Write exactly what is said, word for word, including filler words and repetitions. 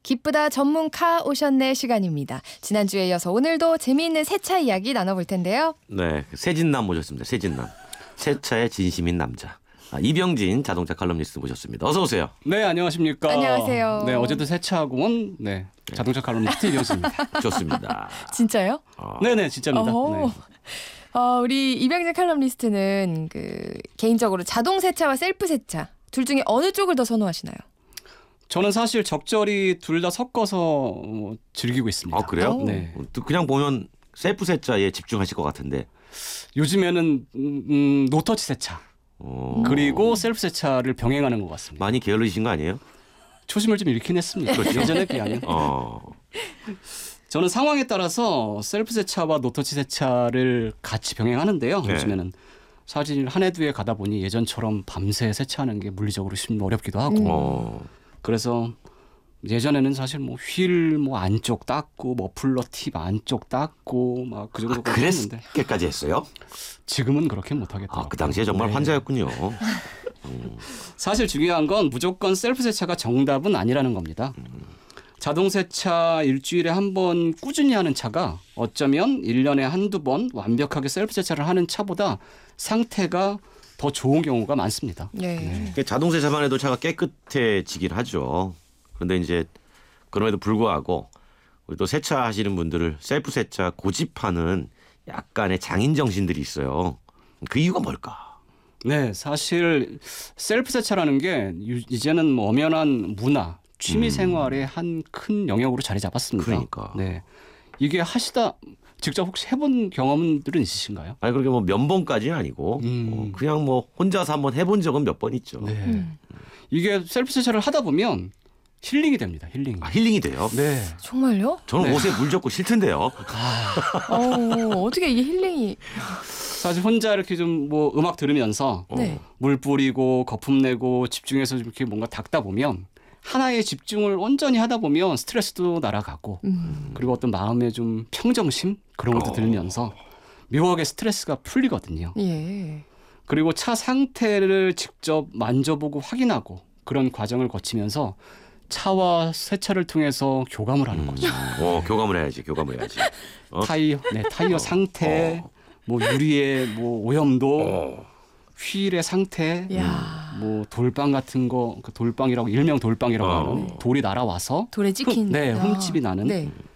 기쁘다 전문카 오셨네 시간입니다. 지난주에 이어서 오늘도 재미있는 세차 이야기 나눠볼 텐데요. 네, 세진남 모셨습니다. 세진남. 세차의 진심인 남자. 아, 이병진 자동차 칼럼니스트 모셨습니다. 어서 오세요. 네, 안녕하십니까. 안녕하세요. 네, 어제도 세차하고 온 네, 자동차 칼럼니스트 이병진입니다. 좋습니다. 진짜요? 어, 네네, 진짜입니다. 어, 네. 어, 우리 이병진 칼럼니스트는 그 개인적으로 자동 세차와 셀프 세차 둘 중에 어느 쪽을 더 선호하시나요? 저는 사실 적절히 둘 다 섞어서 어, 즐기고 있습니다. 아, 그래요? 네. 또 그냥 보면 셀프 세차에 집중하실 것 같은데. 요즘에는 음, 음, 노터치 세차 어, 그리고 셀프 세차를 병행하는 것 같습니다. 많이 게을르신 거 아니에요? 초심을 좀 잃긴 했습니다. 그렇죠. 예전에 비하면. 어, 저는 상황에 따라서 셀프 세차와 노터치 세차를 같이 병행하는데요. 네. 요즘에는 사실 한 해 두 해 가다 보니 예전처럼 밤새 세차하는 게 물리적으로 좀 어렵기도 하고 음. 어, 그래서 예전에는 사실 뭐 휠 뭐 안쪽 닦고 머플러 팁 안쪽 닦고 막 그 아, 정도까지 했는데 그랬게까지 했어요? 지금은 그렇게 못 하겠더라고요. 아, 그 당시에 정말 네. 환자였군요. 사실 중요한 건 무조건 셀프 세차가 정답은 아니라는 겁니다. 자동 세차 일주일에 한 번 꾸준히 하는 차가 어쩌면 일 년에 한두 번 완벽하게 셀프 세차를 하는 차보다 상태가 더 좋은 경우가 많습니다. 네. 자동 세차만 해도 차가 깨끗해지긴 하죠. 그런데 이제 그럼에도 불구하고 우리 또 세차하시는 분들을 셀프 세차 고집하는 약간의 장인 정신들이 있어요. 그 이유가 뭘까? 네, 사실 셀프 세차라는 게 유- 이제는 뭐 엄연한 문화, 취미 생활의 한 큰 영역으로 자리 잡았습니다. 그러니까. 네, 이게 하시다 직접 혹시 해본 경험들은 있으신가요? 아니 그렇게 뭐 면봉까지는 아니고 음. 어, 그냥 뭐 혼자서 한번 해본 적은 몇 번 있죠. 네, 음. 이게 셀프 세차를 하다 보면 힐링이 됩니다. 힐링. 아, 힐링이 돼요. 네, 정말요? 저는 네. 옷에 물 젖고 싫던데요. 어, 어떻게 이게 힐링이? 사실 혼자 이렇게 좀 뭐 음악 들으면서 네. 물 뿌리고 거품 내고 집중해서 이렇게 뭔가 닦다 보면 하나에 집중을 온전히 하다 보면 스트레스도 날아가고 음. 그리고 어떤 마음의 좀 평정심 그런 것도 어. 들면서 묘하게 스트레스가 풀리거든요. 예. 그리고 차 상태를 직접 만져보고 확인하고 그런 과정을 거치면서 차와 세차를 통해서 교감을 하는 거죠. 어, 교감을 해야지, 교감을 해야지. 어? 타이어, 네, 타이어 상태, 뭐 유리의 뭐 오염도, 어. 휠의 상태, 야. 뭐 돌빵 같은 거, 그 돌빵이라고 일명 돌빵이라고 어. 하는 돌이 날아와서 돌에 찍힌. 흠, 네, 아, 흠집이 나는 네.